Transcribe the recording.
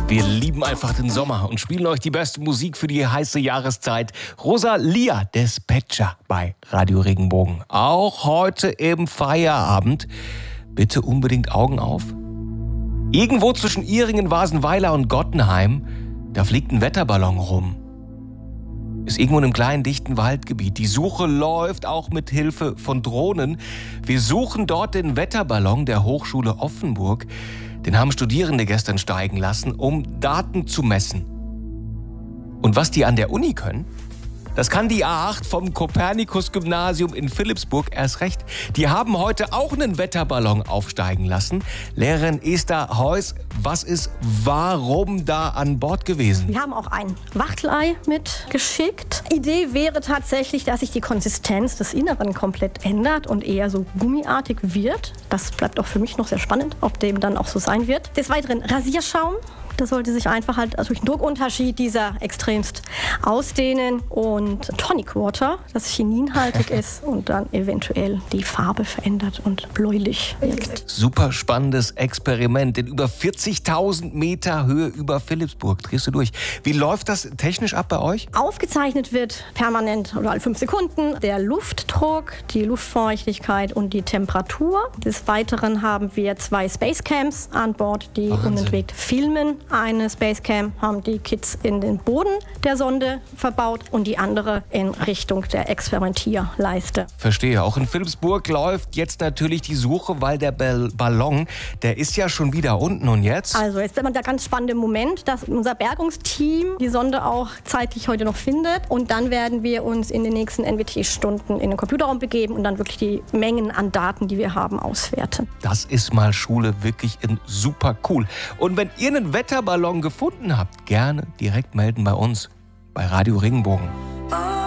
Wir lieben einfach den Sommer und spielen euch die beste Musik für die heiße Jahreszeit. Rosalia Dispatcher bei Radio Regenbogen. Auch heute im Feierabend. Bitte unbedingt Augen auf. Irgendwo zwischen Ihringen, Wasenweiler und Gottenheim, da fliegt ein Wetterballon rum. Ist irgendwo in einem kleinen, dichten Waldgebiet. Die Suche läuft auch mit Hilfe von Drohnen. Wir suchen dort den Wetterballon der Hochschule Offenburg. Den haben Studierende gestern steigen lassen, um Daten zu messen. Und was die an der Uni können, das kann die A8 vom Kopernikus-Gymnasium in Philipsburg erst recht. Die haben heute auch einen Wetterballon aufsteigen lassen. Lehrerin Esther Heuss, was ist warum da an Bord gewesen? Wir haben auch ein Wachtelei mitgeschickt. Idee wäre tatsächlich, dass sich die Konsistenz des Inneren komplett ändert und eher so gummiartig wird. Das bleibt auch für mich noch sehr spannend, ob dem dann auch so sein wird. Des Weiteren Rasierschaum. Das sollte sich einfach halt durch den Druckunterschied dieser extremst ausdehnen. Und Tonic Water, das chininhaltig ist und dann eventuell die Farbe verändert und bläulich wirkt. Super spannendes Experiment in über 40.000 Meter Höhe über Philipsburg. Drehst du durch. Wie läuft das technisch ab bei euch? Aufgezeichnet wird permanent oder alle 5 Sekunden der Luftdruck, die Luftfeuchtigkeit und die Temperatur. Des Weiteren haben wir 2 Spacecams an Bord, die unentwegt filmen. Eine Spacecam haben die Kids in den Boden der Sonde verbaut und die andere in Richtung der Experimentierleiste. Verstehe. Auch in Philipsburg läuft jetzt natürlich die Suche, weil der Ballon, der ist ja schon wieder unten. Und jetzt? Also jetzt ist der ganz spannende Moment, dass unser Bergungsteam die Sonde auch zeitlich heute noch findet. Und dann werden wir uns in den nächsten NWT-Stunden in den Computerraum begeben und dann wirklich die Mengen an Daten, die wir haben, auswerten. Das ist mal Schule wirklich super cool. Und wenn ihr einen Wetterballon gefunden habt, gerne direkt melden bei uns, bei Radio Regenbogen.